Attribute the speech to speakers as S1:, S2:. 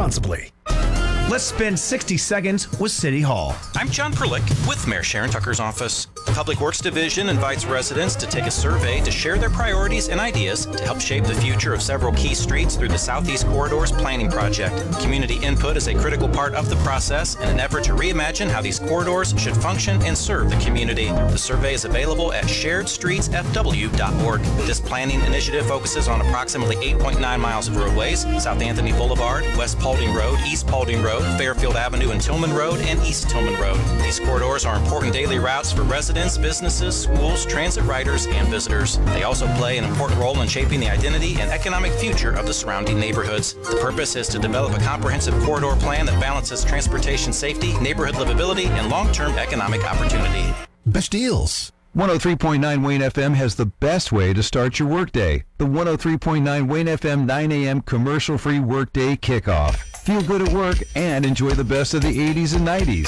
S1: responsibly. Let's spend 60 seconds with City Hall.
S2: I'm John Perlick with Mayor Sharon Tucker's office. The Public Works Division invites residents to take a survey to share their priorities and ideas to help shape the future of several key streets through the Southeast Corridors Planning Project. Community input is a critical part of the process in an effort to reimagine how these corridors should function and serve the community. The survey is available at sharedstreetsfw.org. This planning initiative focuses on approximately 8.9 miles of roadways: South Anthony Boulevard, West Paulding Road, East Paulding Road, Fairfield Avenue and Tillman Road, and East Tillman Road. These corridors are important daily routes for residents, businesses, schools, transit riders, and visitors. They also play an important role in shaping the identity and economic future of the surrounding neighborhoods. The purpose is to develop a comprehensive corridor plan that balances transportation safety, neighborhood livability, and long-term economic opportunity.
S1: Best deals.
S3: 103.9 Wayne FM has the best way to start your workday. The 103.9 Wayne FM 9 a.m. commercial-free workday kickoff. Feel good at work and enjoy the best of the 80s and 90s.